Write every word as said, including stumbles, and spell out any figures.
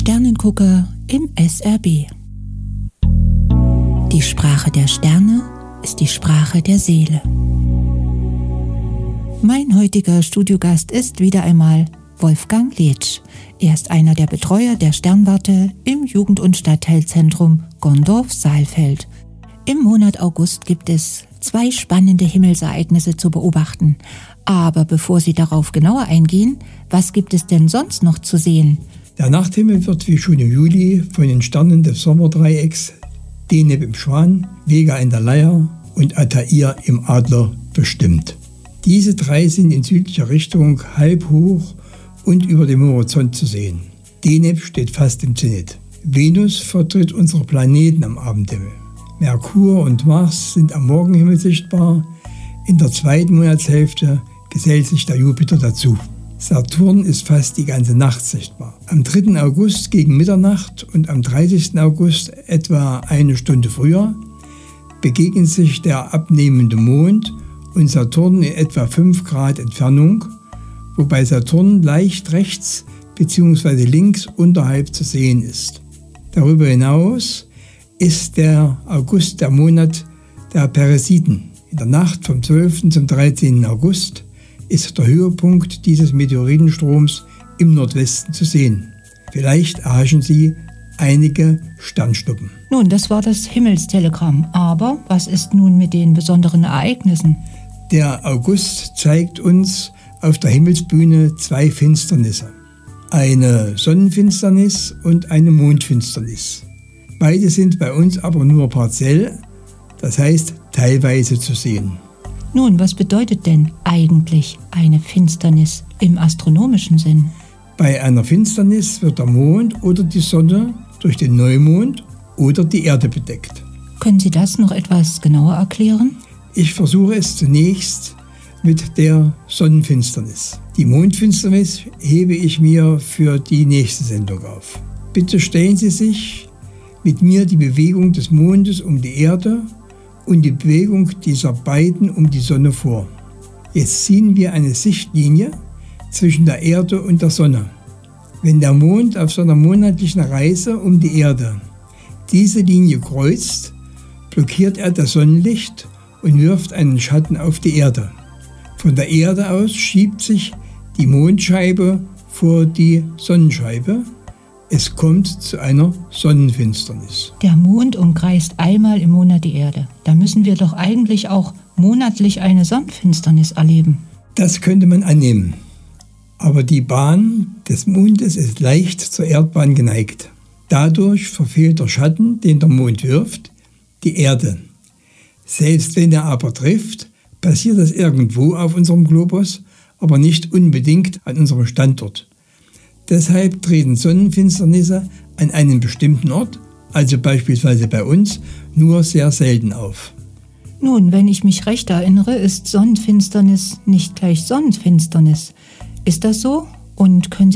Sternengucker im S R B. Die Sprache der Sterne ist die Sprache der Seele. Mein heutiger Studiogast ist wieder einmal Wolfgang Letsch. Er ist einer der Betreuer der Sternwarte im Jugend- und Stadtteilzentrum Gondorf-Saalfeld. Im Monat August gibt es zwei spannende Himmelsereignisse zu beobachten. Aber bevor Sie darauf genauer eingehen, was gibt es denn sonst noch zu sehen? Der Nachthimmel wird wie schon im Juli von den Sternen des Sommerdreiecks Deneb im Schwan, Vega in der Leier und Altair im Adler bestimmt. Diese drei sind in südlicher Richtung halb hoch und über dem Horizont zu sehen. Deneb steht fast im Zenit. Venus vertritt unsere Planeten am Abendhimmel. Merkur und Mars sind am Morgenhimmel sichtbar. In der zweiten Monatshälfte gesellt sich der Jupiter dazu. Saturn ist fast die ganze Nacht sichtbar. Am dritten August gegen Mitternacht und am dreißigsten August etwa eine Stunde früher begegnen sich der abnehmende Mond und Saturn in etwa fünf Grad Entfernung, wobei Saturn leicht rechts bzw. links unterhalb zu sehen ist. Darüber hinaus ist der August der Monat der Peresiden. In der Nacht vom zwölften zum dreizehnten August ist der Höhepunkt dieses Meteoritenstroms im Nordwesten zu sehen. Vielleicht erhaschen Sie einige Sternschnuppen. Nun, das war das Himmelstelegramm. Aber was ist nun mit den besonderen Ereignissen? Der August zeigt uns auf der Himmelsbühne zwei Finsternisse. Eine Sonnenfinsternis und eine Mondfinsternis. Beide sind bei uns aber nur partiell, das heißt teilweise zu sehen. Nun, was bedeutet denn eigentlich eine Finsternis im astronomischen Sinn? Bei einer Finsternis wird der Mond oder die Sonne durch den Neumond oder die Erde bedeckt. Können Sie das noch etwas genauer erklären? Ich versuche es zunächst mit der Sonnenfinsternis. Die Mondfinsternis hebe ich mir für die nächste Sendung auf. Bitte stellen Sie sich mit mir die Bewegung des Mondes um die Erde und die Bewegung dieser beiden um die Sonne vor. Jetzt ziehen wir eine Sichtlinie zwischen der Erde und der Sonne. Wenn der Mond auf seiner monatlichen Reise um die Erde diese Linie kreuzt, blockiert er das Sonnenlicht und wirft einen Schatten auf die Erde. Von der Erde aus schiebt sich die Mondscheibe vor die Sonnenscheibe. Es kommt zu einer Sonnenfinsternis. Der Mond umkreist einmal im Monat die Erde. Da müssen wir doch eigentlich auch monatlich eine Sonnenfinsternis erleben. Das könnte man annehmen. Aber die Bahn des Mondes ist leicht zur Erdbahn geneigt. Dadurch verfehlt der Schatten, den der Mond wirft, die Erde. Selbst wenn er aber trifft, passiert das irgendwo auf unserem Globus, aber nicht unbedingt an unserem Standort. Deshalb treten Sonnenfinsternisse an einem bestimmten Ort, also beispielsweise bei uns, nur sehr selten auf. Nun, wenn ich mich recht erinnere, ist Sonnenfinsternis nicht gleich Sonnenfinsternis. Ist das so? Und können Sie